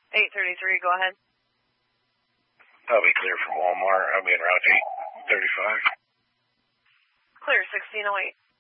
833, go ahead. I'll be clear from Walmart. I'll be in Route 835. Clear, 1608.